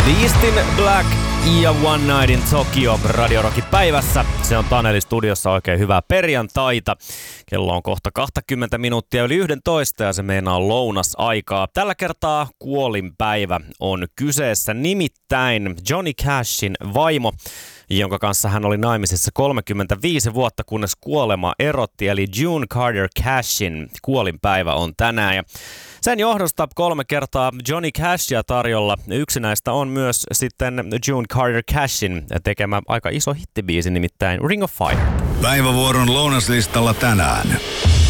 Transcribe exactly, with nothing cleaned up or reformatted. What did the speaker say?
Beast in Black ja One Night in Tokyo Radio Rockin päivässä. Se on Taneli studiossa, oikein hyvää perjantaita. Kello on kohta kaksikymmentä minuuttia yli yksitoista ja se meinaa lounasaikaa. Tällä kertaa kuolinpäivä on kyseessä, nimittäin Johnny Cashin vaimo, jonka kanssa hän oli naimisissa kolmekymmentäviisi vuotta, kunnes kuolema erotti, eli June Carter Cashin kuolinpäivä on tänään. Ja sen johdosta kolme kertaa Johnny Cashia tarjolla. Yksi näistä on myös sitten June Carter Cashin tekemä aika iso hittibiisi, nimittäin Ring of Fire. Päivävuoron lounaslistalla tänään.